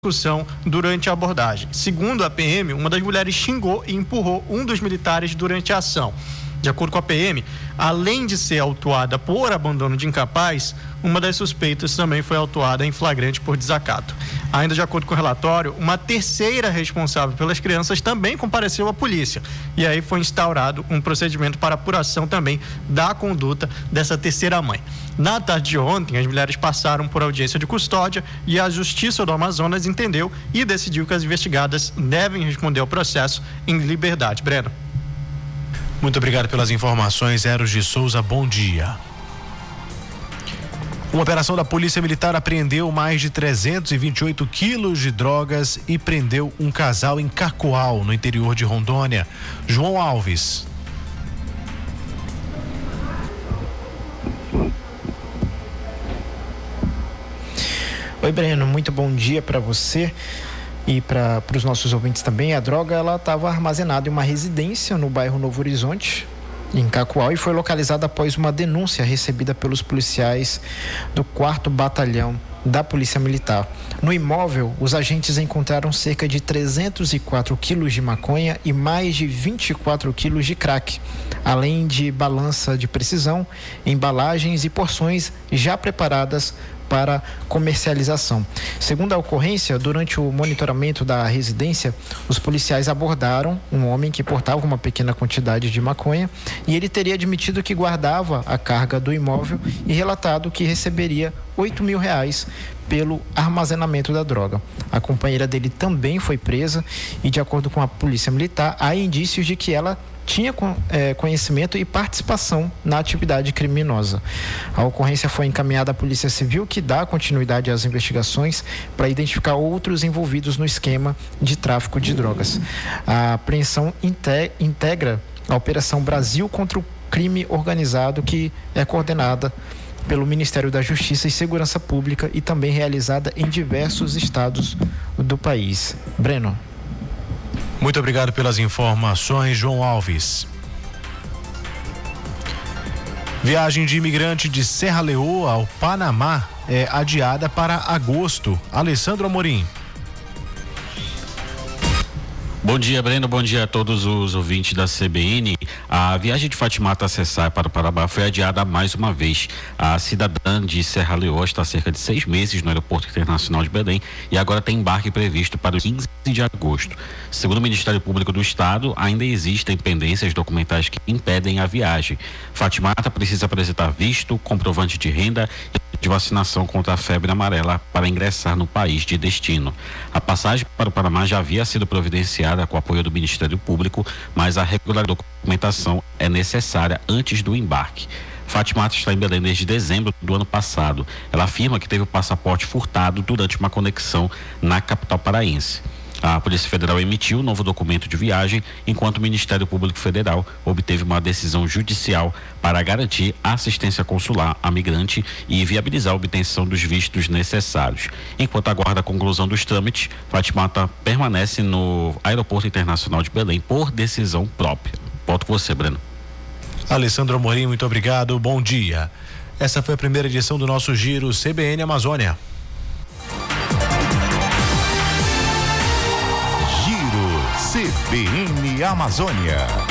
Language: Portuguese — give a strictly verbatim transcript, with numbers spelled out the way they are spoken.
discussão durante a abordagem. Segundo a P M, uma das mulheres xingou e empurrou um dos militares durante a ação. De acordo com a P M, além de ser autuada por abandono de incapaz, uma das suspeitas também foi autuada em flagrante por desacato. Ainda de acordo com o relatório, uma terceira responsável pelas crianças também compareceu à polícia. E aí foi instaurado um procedimento para apuração também da conduta dessa terceira mãe. Na tarde de ontem, as mulheres passaram por audiência de custódia e a Justiça do Amazonas entendeu e decidiu que as investigadas devem responder ao processo em liberdade. Breno. Muito obrigado pelas informações, Eros de Souza, bom dia. Uma operação da Polícia Militar apreendeu mais de trezentos e vinte e oito quilos de drogas e prendeu um casal em Cacoal, no interior de Rondônia. João Alves. Oi, Breno, muito bom dia para você e para os nossos ouvintes também. A droga ela estava armazenada em uma residência no bairro Novo Horizonte, em Cacoal, e foi localizada após uma denúncia recebida pelos policiais do quarto Batalhão da Polícia Militar. No imóvel, os agentes encontraram cerca de trezentos e quatro quilos de maconha e mais de vinte e quatro quilos de crack, além de balança de precisão, embalagens e porções já preparadas para comercialização. Segundo a ocorrência, durante o monitoramento da residência, os policiais abordaram um homem que portava uma pequena quantidade de maconha e ele teria admitido que guardava a carga do imóvel e relatado que receberia oito mil reais pelo armazenamento da droga. A companheira dele também foi presa e, de acordo com a Polícia Militar, há indícios de que ela tinha é, conhecimento e participação na atividade criminosa. A ocorrência foi encaminhada à Polícia Civil, que dá continuidade às investigações para identificar outros envolvidos no esquema de tráfico de drogas. A apreensão integra a Operação Brasil contra o Crime Organizado, que é coordenada pelo Ministério da Justiça e Segurança Pública e também realizada em diversos estados do país. Breno. Muito obrigado pelas informações, João Alves. Viagem de imigrante de Serra Leoa ao Panamá é adiada para agosto. Alessandro Amorim. Bom dia, Breno. Bom dia a todos os ouvintes da C B N. A viagem de Fatimata Sessai para o Parabá foi adiada mais uma vez. A cidadã de Serra Leoa está há cerca de seis meses no Aeroporto Internacional de Belém e agora tem embarque previsto para o quinze de agosto. Segundo o Ministério Público do Estado, ainda existem pendências documentais que impedem a viagem. Fatimata precisa apresentar visto, comprovante de renda e de vacinação contra a febre amarela para ingressar no país de destino. A passagem para o Panamá já havia sido providenciada com o apoio do Ministério Público, mas a regular documentação é necessária antes do embarque. Fatimata está em Belém desde dezembro do ano passado. Ela afirma que teve o passaporte furtado durante uma conexão na capital paraense. A Polícia Federal emitiu um novo documento de viagem, enquanto o Ministério Público Federal obteve uma decisão judicial para garantir assistência consular à migrante e viabilizar a obtenção dos vistos necessários. Enquanto aguarda a conclusão dos trâmites, Fatimata permanece no Aeroporto Internacional de Belém por decisão própria. Volto com você, Breno. Alessandro Amorim, muito obrigado, bom dia. Essa foi a primeira edição do nosso Giro C B N Amazônia. C B N Amazônia.